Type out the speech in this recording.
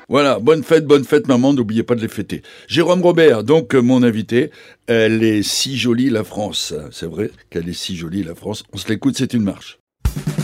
Voilà, bonne fête maman, n'oubliez pas de les fêter. Jérôme Robert, donc mon invité, elle est si jolie la France. C'est vrai qu'elle est si jolie la France. On se l'écoute, c'est une marche.